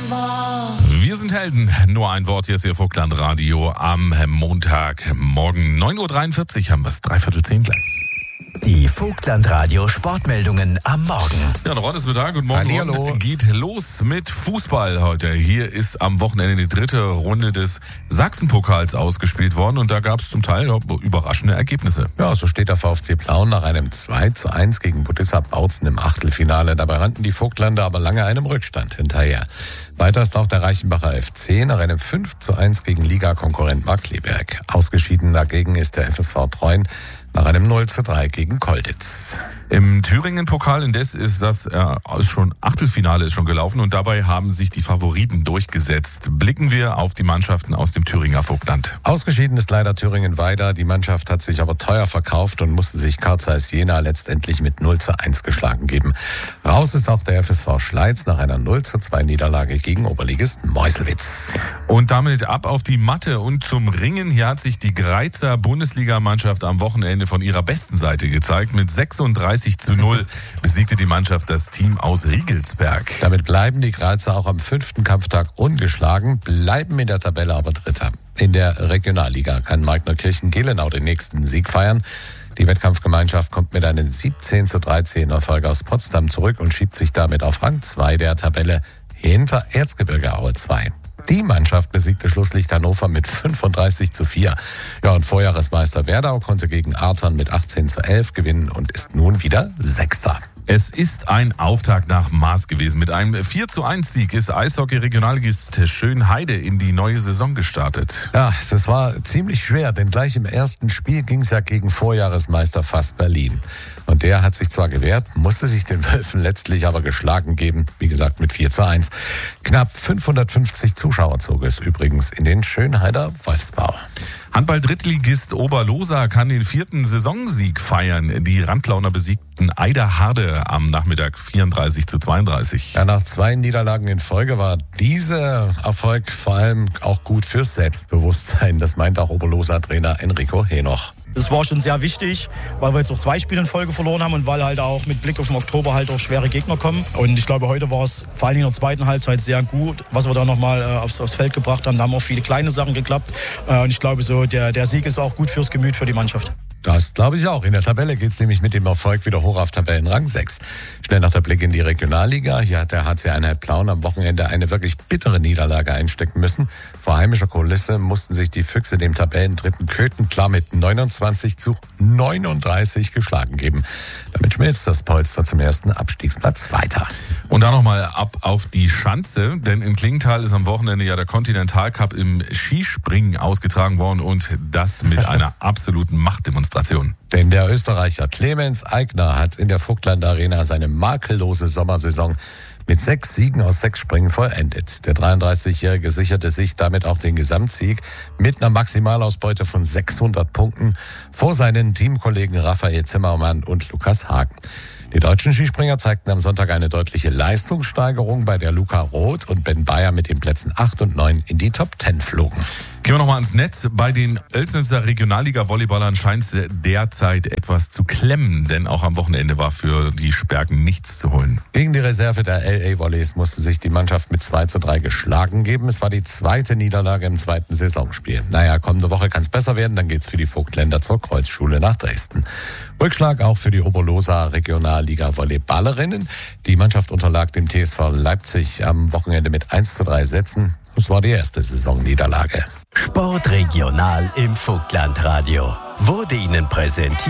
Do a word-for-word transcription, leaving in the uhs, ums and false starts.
Wir sind Helden. Nur ein Wort, hier ist Ihr Vogtland Radio am Montagmorgen. neun Uhr dreiundvierzig haben wir es, dreiviertel zehn gleich. Die Vogtland Radio Sportmeldungen am Morgen. Ja, noch heute ist Mittag. Guten Morgen. Hallihallo. Geht los mit Fußball heute. Hier ist am Wochenende die dritte Runde des Sachsenpokals ausgespielt worden und da gab es zum Teil überraschende Ergebnisse. Ja, so steht der VfC Plauen nach einem zwei zu eins gegen Budissa Bautzen im Achtelfinale. Dabei rannten die Vogtländer aber lange einem Rückstand hinterher. Weiter ist auch der Reichenbacher F C nach einem fünf zu eins gegen Ligakonkurrent Markkleeberg. Ausgeschieden dagegen ist der F S V Treuen nach einem null zu drei gegen Kolditz. Im Thüringen-Pokal indes ist das äh, ist schon Achtelfinale ist schon gelaufen und dabei haben sich die Favoriten durchgesetzt. Blicken wir auf die Mannschaften aus dem Thüringer Vogtland. Ausgeschieden ist leider Thüringen-Weida. Die Mannschaft hat sich aber teuer verkauft und musste sich Carl Zeiss Jena letztendlich mit null zu eins geschlagen geben. Raus ist auch der F S V Schleiz nach einer null zu zwei Niederlage gegen Oberligisten Meuselwitz. Und damit ab auf die Matte und zum Ringen. Hier hat sich die Greizer Bundesligamannschaft am Wochenende von ihrer besten Seite gezeigt. Mit sechsunddreißig zu null besiegte die Mannschaft das Team aus Riegelsberg. Damit bleiben die Greizer auch am fünften Kampftag ungeschlagen, bleiben in der Tabelle aber Dritter. In der Regionalliga kann Markneukirchen-Gelenau den nächsten Sieg feiern. Die Wettkampfgemeinschaft kommt mit einem siebzehn zu dreizehn Erfolg aus Potsdam zurück und schiebt sich damit auf Rang zwei der Tabelle hinter Erzgebirge Aue zwei. Die Mannschaft besiegte Schlusslicht Hannover mit fünfunddreißig zu vier. Ja, und Vorjahresmeister Werdau konnte gegen Artern mit achtzehn zu elf gewinnen und ist nun wieder Sechster. Es ist ein Auftakt nach Maß gewesen. Mit einem vier zu eins Sieg ist Eishockey-Regionalligist Schönheide in die neue Saison gestartet. Ja, das war ziemlich schwer, denn gleich im ersten Spiel ging es ja gegen Vorjahresmeister Fass Berlin. Und der hat sich zwar gewehrt, musste sich den Wölfen letztlich aber geschlagen geben. Wie gesagt, mit vier zu eins. Knapp fünfhundertfünfzig Zuschauer zog es übrigens in den Schönheider Wolfsbau. Handball-Drittligist Oberlosa kann den vierten Saisonsieg feiern. Die Randlauner besiegten Eiderharde am Nachmittag vierunddreißig zu zweiunddreißig. Ja, nach zwei Niederlagen in Folge war dieser Erfolg vor allem auch gut fürs Selbstbewusstsein. Das meint auch Oberlosa-Trainer Enrico Henoch. Das war schon sehr wichtig, weil wir jetzt auch zwei Spiele in Folge verloren haben und weil halt auch mit Blick auf den Oktober halt auch schwere Gegner kommen. Und ich glaube, heute war es vor allem in der zweiten Halbzeit sehr gut, was wir da nochmal äh, aufs, aufs Feld gebracht haben. Da haben auch viele kleine Sachen geklappt. Äh, und ich glaube, so der, der Sieg ist auch gut fürs Gemüt für die Mannschaft. Das glaube ich auch. In der Tabelle geht es nämlich mit dem Erfolg wieder hoch auf Tabellenrang sechs. Schnell noch der Blick in die Regionalliga. Hier hat der H C Einheit Plauen am Wochenende eine wirklich bittere Niederlage einstecken müssen. Vor heimischer Kulisse mussten sich die Füchse dem Tabellendritten Köthen klar mit neunundzwanzig zu neununddreißig geschlagen geben. Damit schmilzt das Polster zum ersten Abstiegsplatz weiter. Und dann nochmal ab auf die Schanze, denn in Klingenthal ist am Wochenende ja der Continental Cup im Skispringen ausgetragen worden und das mit einer absoluten Machtdemonstration. Denn der Österreicher Clemens Eigner hat in der Vogtland Arena seine makellose Sommersaison mit sechs Siegen aus sechs Springen vollendet. Der dreiunddreißigjährige sicherte sich damit auch den Gesamtsieg mit einer Maximalausbeute von sechshundert Punkten vor seinen Teamkollegen Raphael Zimmermann und Lukas Hagen. Die deutschen Skispringer zeigten am Sonntag eine deutliche Leistungssteigerung, bei der Luca Roth und Ben Bayer mit den Plätzen acht und neun in die Top zehn flogen. Gehen wir nochmal ans Netz. Bei den Oelsnitzer Regionalliga-Volleyballern scheint es derzeit etwas zu klemmen, denn auch am Wochenende war für die Sperken nichts zu holen. Gegen die Reserve der L A Volleys musste sich die Mannschaft mit zwei zu drei geschlagen geben. Es war die zweite Niederlage im zweiten Saisonspiel. Naja, kommende Woche kann es besser werden, dann geht's für die Vogtländer zur Kreuzschule nach Dresden. Rückschlag auch für die Oberlosa Regionalliga-Volleyballerinnen. Die Mannschaft unterlag dem T S V Leipzig am Wochenende mit eins zu drei Sätzen. Das war die erste Saisonniederlage. Sportregional im Vogtland Radio wurde Ihnen präsentiert